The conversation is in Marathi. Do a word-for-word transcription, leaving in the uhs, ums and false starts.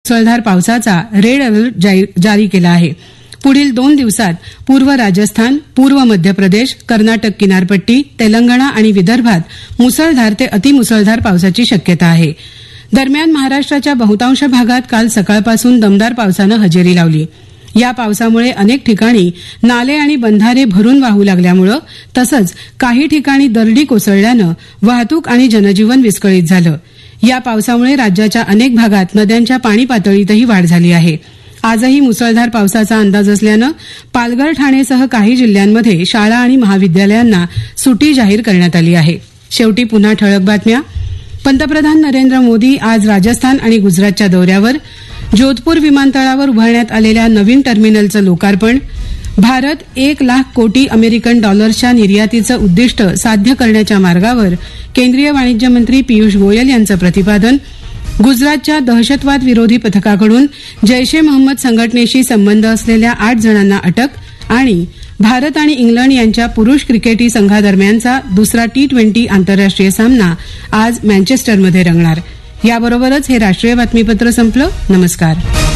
मुसळधार पावसाचा रेड अलर्ट जारी केला आहे. पुढील दोन दिवसात पूर्व राजस्थान, पूर्व मध्य प्रदेश, कर्नाटक किनारपट्टी, तेलंगणा आणि विदर्भात मुसळधार ते अतिमुसळधार पावसाची शक्यता आहे. दरम्यान महाराष्ट्राच्या बहुतांश भागात काल सकाळपासून दमदार पावसानं हजेरी लावली. या पावसामुळे अनेक ठिकाणी नाले आणि बंधारे भरून वाहू लागल्यामुळे तसंच काही ठिकाणी दरडी कोसळल्यानं वाहतूक आणि जनजीवन विस्कळीत झालं. या पावसामुळे राज्याच्या अनेक भागात नद्यांच्या पाणी पातळीतही वाढ झाली आहे. आजही मुसळधार पावसाचा अंदाज असल्यानं पालघर, ठाणेसह काही जिल्ह्यांमध्ये शाळा आणि महाविद्यालयांना सुट्टी जाहीर करण्यात आली आहे. शेवटी पुन्हा ठळक बातम्या. पंतप्रधान नरेंद्र मोदी आज राजस्थान आणि गुजरातच्या दौऱ्यावर. जोधपूर विमानतळावर उभारण्यात आलेल्या नवीन टर्मिनलचं लोकार्पण. भारत एक लाख कोटी अमेरिकन डॉलर्सच्या निर्यातीचं उद्दिष्ट साध्य करण्याच्या मार्गावर. केंद्रीय वाणिज्य मंत्री पियुष गोयल यांचं प्रतिपादन. गुजरातच्या दहशतवाद विरोधी पथकाकडून जैश ए मोहम्मद संघटनेशी संबंध असलेल्या आठ जणांना अटक. आणि भारत आणि इंग्लंड यांच्या पुरुष क्रिकेटी संघादरम्यानचा दुसरा टी ट्वेंटी आंतरराष्ट्रीय सामना आज मँचेस्टरमध्ये रंगणार. याबरोबरच हे राष्ट्रीय बातमीपत्र संपलं. नमस्कार.